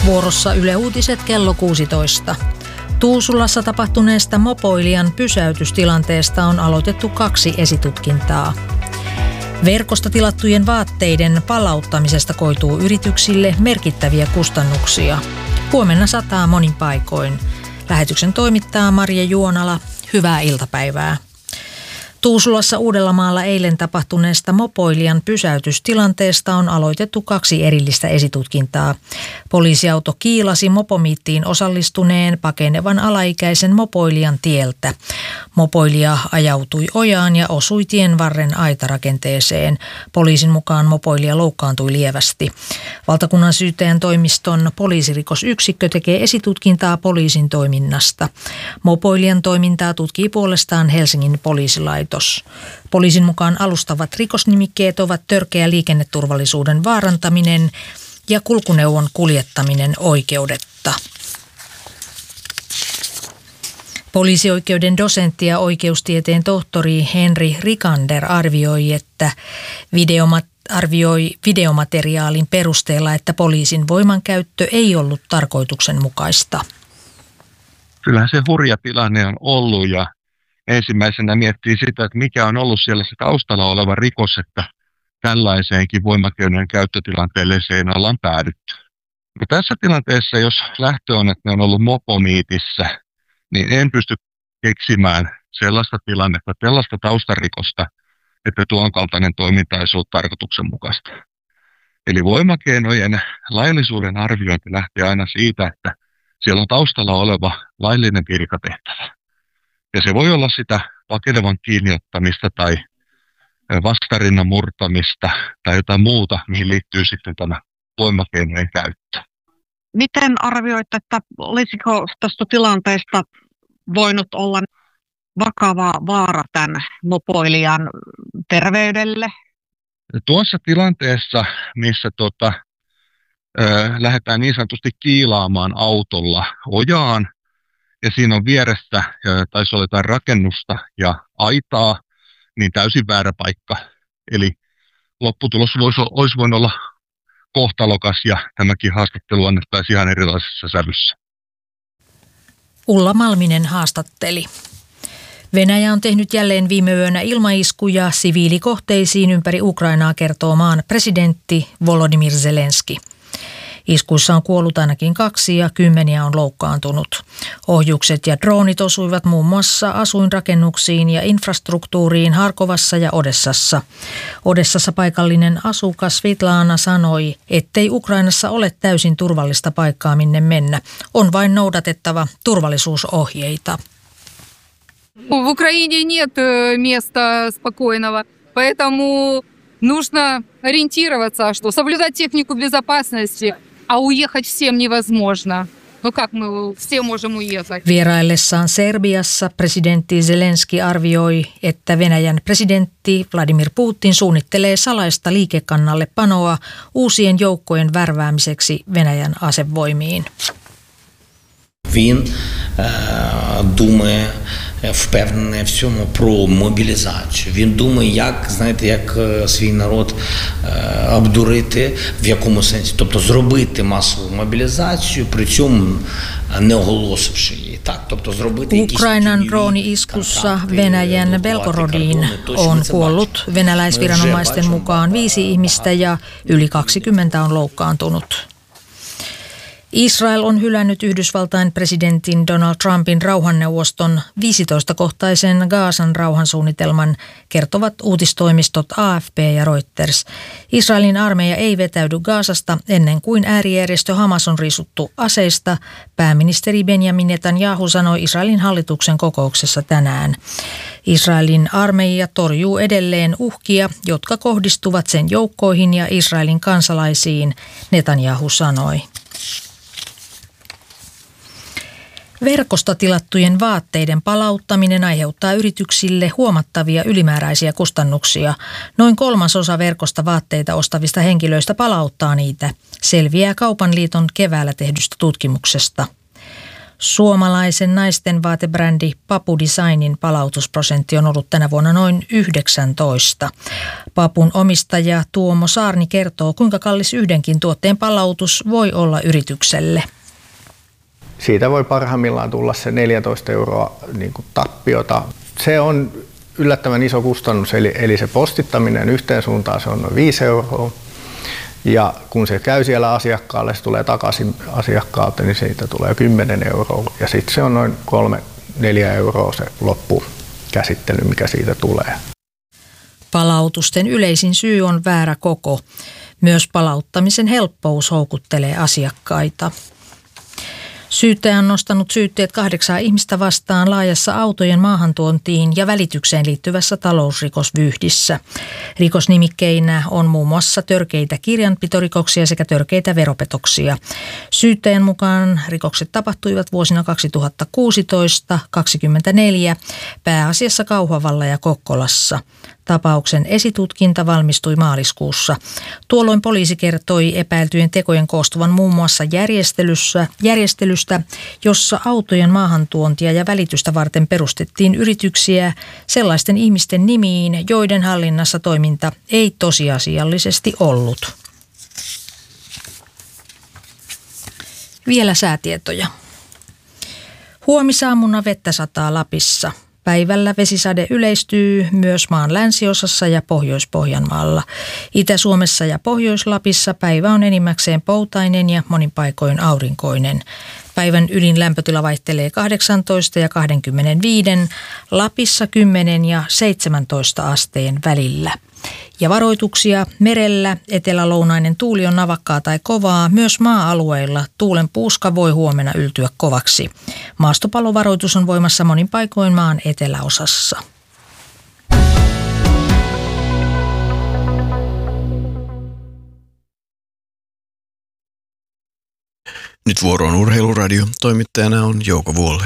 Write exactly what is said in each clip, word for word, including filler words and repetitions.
Vuorossa Yle Uutiset kello kuusitoista. Tuusulassa tapahtuneesta mopoilijan pysäytystilanteesta on aloitettu kaksi esitutkintaa. Verkosta tilattujen vaatteiden palauttamisesta koituu yrityksille merkittäviä kustannuksia. Huomenna sataa monin paikoin. Lähetyksen toimittaa Marja Juonala. Hyvää iltapäivää. Tuusulassa Uudellamaalla eilen tapahtuneesta mopoilijan pysäytystilanteesta on aloitettu kaksi erillistä esitutkintaa. Poliisiauto kiilasi mopomiittiin osallistuneen pakenevan alaikäisen mopoilijan tieltä. Mopoilija ajautui ojaan ja osui tien varren aitarakenteeseen. Poliisin mukaan mopoilija loukkaantui lievästi. Valtakunnan syyttäjän toimiston poliisirikosyksikkö tekee esitutkintaa poliisin toiminnasta. Mopoilijan toimintaa tutkii puolestaan Helsingin poliisilaitos. Poliisin mukaan alustavat rikosnimikkeet ovat törkeä liikenneturvallisuuden vaarantaminen ja kulkuneuvon kuljettaminen oikeudetta. Poliisioikeuden dosentti ja oikeustieteen tohtori Henri Rikander arvioi, että videomat arvioi videomateriaalin perusteella, että poliisin voimankäyttö ei ollut tarkoituksenmukaista. Kyllähän se hurja tilanne on ollut ja ensimmäisenä miettii sitä, että mikä on ollut siellä se taustalla oleva rikos, että tällaiseenkin voimakeinojen käyttötilanteeseen ollaan päädytty. No tässä tilanteessa, jos lähtö on, että ne on ollut mopomiitissä, niin en pysty keksimään sellaista tilannetta, sellaista taustarikosta, että tuon kaltainen toiminta ei ollut tarkoituksenmukaista. Eli voimakeinojen laillisuuden arviointi lähtee aina siitä, että siellä on taustalla oleva laillinen virkatehtävä. Ja se voi olla sitä pakenevan kiinniottamista tai vastarinnan murtamista tai jotain muuta, mihin liittyy sitten tämä voimakeinojen käyttö. Miten arvioit, että olisiko tästä tilanteesta voinut olla vakava vaara tämän mopoilijan terveydelle? Tuossa tilanteessa, missä tota, ö, lähdetään niin sanotusti kiilaamaan autolla ojaan, ja siinä on vieressä, taisi olla jotain rakennusta ja aitaa, niin täysin väärä paikka. Eli lopputulos voisi, olisi voinut olla kohtalokas ja tämäkin haastattelu annettaisiin ihan erilaisessa sävyssä. Ulla Malminen haastatteli. Venäjä on tehnyt jälleen viime yönä ilmaiskuja siviilikohteisiin ympäri Ukrainaa, kertoo maan presidentti Volodymyr Zelenski. Iskuissa on kuollut ainakin kaksi ja kymmeniä on loukkaantunut. Ohjukset ja droonit osuivat muun muassa asuinrakennuksiin ja infrastruktuuriin Harkovassa ja Odessassa. Odessassa paikallinen asukas Svetlana sanoi, ettei Ukrainassa ole täysin turvallista paikkaa minne mennä. On vain noudatettava turvallisuusohjeita. В Украине нет места спокойного, поэтому нужно ориентироваться, что соблюдать технику безопасности, а уехать всем невозможно. No как мы все можем уехать? Vieraillessaan Serbiassa presidentti Zelenski arvioi, että Venäjän presidentti Vladimir Putin suunnittelee salaista liikekannalle panoa uusien joukkojen värväämiseksi Venäjän asevoimiin. Він е, думає, впевнений в цьому про мобілізацію. Він думає, як, знаєте, як свій народ е, обдурити, в якому сенсі, тобто зробити масову мобілізацію, при цьому не оголосивши її. Так, тобто зробити якісь Ukrainan drooni-iskussa Venäjän Belgorodiin on kuollut venäläisviranomaisten mukaan viisi ihmistä ja yli kaksikymmentä on loukkaantunut. Israel on hylännyt Yhdysvaltain presidentin Donald Trumpin rauhanneuvoston viisitoistakohtaisen Gazan rauhansuunnitelman, kertovat uutistoimistot A F P ja Reuters. Israelin armeija ei vetäydy Gazasta ennen kuin äärijärjestö Hamas on riisuttu aseista, pääministeri Benjamin Netanyahu sanoi Israelin hallituksen kokouksessa tänään. Israelin armeija torjuu edelleen uhkia, jotka kohdistuvat sen joukkoihin ja Israelin kansalaisiin, Netanyahu sanoi. Verkosta tilattujen vaatteiden palauttaminen aiheuttaa yrityksille huomattavia ylimääräisiä kustannuksia. Noin kolmasosa verkosta vaatteita ostavista henkilöistä palauttaa niitä, selviää Kaupan liiton keväällä tehdystä tutkimuksesta. Suomalaisen naisten vaatebrändi Papu Designin palautusprosentti on ollut tänä vuonna noin yhdeksäntoista. Papun omistaja Tuomo Saarni kertoo, kuinka kallis yhdenkin tuotteen palautus voi olla yritykselle. Siitä voi parhaimmillaan tulla se neljätoista euroa niin kuin tappiota. Se on yllättävän iso kustannus, eli, eli se postittaminen yhteen suuntaan se on noin viisi euroa. Ja kun se käy siellä asiakkaalle, se tulee takaisin asiakkaalta, niin siitä tulee kymmenen euroa. Ja sitten se on noin kolme neljä euroa se loppukäsittely, mikä siitä tulee. Palautusten yleisin syy on väärä koko. Myös palauttamisen helppous houkuttelee asiakkaita. Syyttäjä on nostanut syytteet kahdeksaa ihmistä vastaan laajassa autojen maahantuontiin ja välitykseen liittyvässä talousrikosvyyhdissä. Rikosnimikkeinä on muun muassa törkeitä kirjanpitorikoksia sekä törkeitä veropetoksia. Syyttäjän mukaan rikokset tapahtuivat vuosina kaksituhattakuusitoista kaksikymmentäneljä pääasiassa Kauhavalla ja Kokkolassa. Tapauksen esitutkinta valmistui maaliskuussa. Tuolloin poliisi kertoi epäiltyjen tekojen koostuvan muun muassa järjestelyssä, järjestelystä, jossa autojen maahantuontia ja välitystä varten perustettiin yrityksiä sellaisten ihmisten nimiin, joiden hallinnassa toiminta ei tosiasiallisesti ollut. Vielä säätietoja. Huomisaamuna vettä sataa Lapissa. Päivällä vesisade yleistyy myös maan länsiosassa ja Pohjois-Pohjanmaalla. Itä-Suomessa ja Pohjois-Lapissa päivä on enimmäkseen poutainen ja monin paikoin aurinkoinen. Päivän ylin lämpötila vaihtelee kahdeksantoista ja kaksikymmentäviisi, Lapissa kymmenen ja seitsemäntoista asteen välillä. Ja varoituksia merellä, etelälounainen tuuli on navakkaa tai kovaa, myös maa-alueilla tuulen puuska voi huomenna yltyä kovaksi. Maastopallovaroitus on voimassa monin paikoin maan eteläosassa. Nyt vuoro on Urheiluradio. Toimittajana on Jouko Vuolle.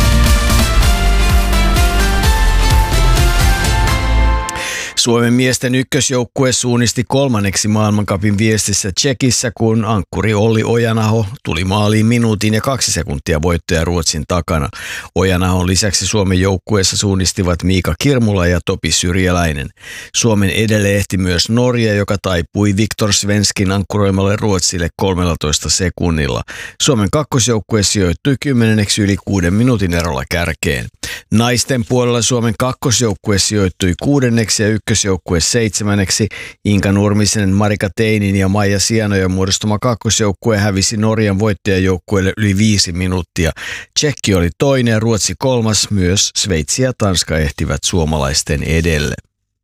Suomen miesten ykkösjoukkue suunnisti kolmanneksi maailmancupin viestissä Tšekissä, kun ankkuri Olli Ojanaho tuli maaliin minuutin ja kaksi sekuntia voittaja Ruotsin takana. Ojanahon lisäksi Suomen joukkueessa suunnistivat Miika Kirmula ja Topi Syrjäläinen. Suomen edelle ehti myös Norja, joka taipui Viktor Svenskin ankkuroimalle Ruotsille kolmetoista sekunnilla. Suomen kakkosjoukkue sijoittui kymmenenneksi yli kuuden minuutin erolla kärkeen. Naisten puolella Suomen kakkosjoukkue sijoittui kuudenneksi ja ykkösjoukkue seitsemänneksi. Inka Nurmisen, Marika Teinin ja Maija Sianoja muodostama kakkosjoukkue hävisi Norjan voittajajoukkueelle yli viisi minuuttia. Tšekki oli toinen ja Ruotsi kolmas, myös Sveitsi ja Tanska ehtivät suomalaisten edelle.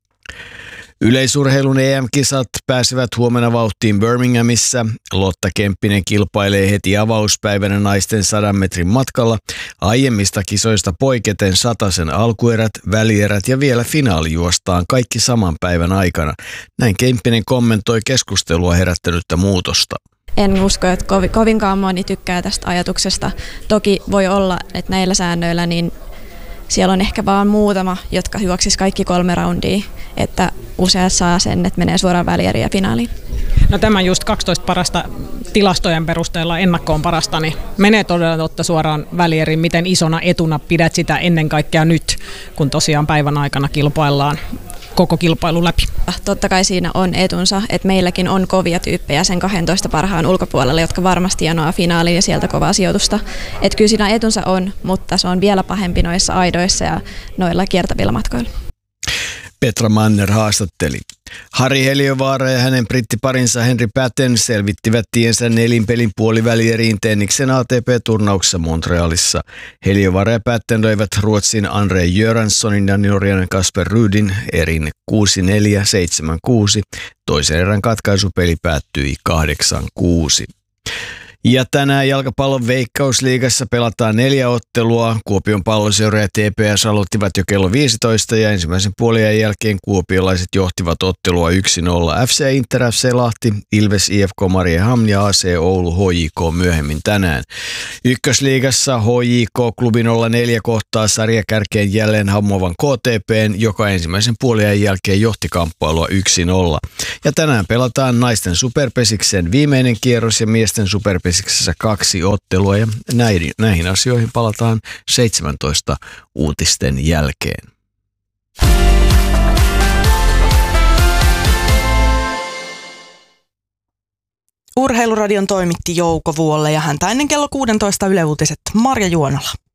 Yleisurheilun E M-kisat pääsevät huomenna vauhtiin Birminghamissa. Lotta Kemppinen kilpailee heti avauspäivänä naisten sadan metrin matkalla. Aiemmista kisoista poiketen satasen alkuerät, välierät ja vielä finaali juostaan kaikki saman päivän aikana. Näin Kemppinen kommentoi keskustelua herättänyttä muutosta. En usko, että kovinkaan moni tykkää tästä ajatuksesta. Toki voi olla, että näillä säännöillä niin siellä on ehkä vaan muutama, jotka juoksis kaikki kolme roundia, että useat saa sen, että menee suoraan välieriin ja finaaliin. No tämä just kaksitoista parasta tilastojen perusteella ennakkoon parasta, niin menee todella totta suoraan välieriin. Miten isona etuna pidät sitä ennen kaikkea nyt, kun tosiaan päivän aikana kilpaillaan koko kilpailu läpi? Totta kai siinä on etunsa, että meilläkin on kovia tyyppejä sen kaksitoista parhaan ulkopuolella, jotka varmasti janoaa finaaliin ja sieltä kovaa sijoitusta. Että kyllä siinä etunsa on, mutta se on vielä pahempi noissa aidoissa ja noilla kiertävillä matkoilla. Petra Manner haastatteli. Harri Heliövaara ja hänen brittiparinsa Henri Patten selvittivät tiensä nelinpelin puolivälieriin tenniksen A T P-turnauksessa Montrealissa. Heliövaara ja Patten löivät Ruotsin Andre Göranssonin ja Norjan Kasper Rudin erin kuusi neljä seitsemän kuusi. Toisen erän katkaisupeli päättyi kahdeksan kuusi. Ja tänään jalkapallon Veikkausliigassa pelataan neljä ottelua. Kuopion Palloseura ja T P S aloittivat jo kello viisitoista ja ensimmäisen puoliajan jälkeen kuopiolaiset johtivat ottelua yksi nolla. F C Inter, F C Lahti, Ilves, I F K Mariehamn ja A C Oulu H J K myöhemmin tänään. Ykkösliigassa H J K-klubi nolla neljä kohtaa sarjakärkeen jälleen hammoavan K T P:n, joka ensimmäisen puoliajan jälkeen johti kamppailua yksi nolla. Ja tänään pelataan naisten superpesiksen viimeinen kierros ja miesten superpesiksen Divisiksessä kaksi ottelua ja näihin, näihin asioihin palataan seitsemäntoista uutisten jälkeen. Urheiluradion toimitti Jouko Vuolle ja häntä ennen kello kuusitoista Yle Uutiset Marja Juonala.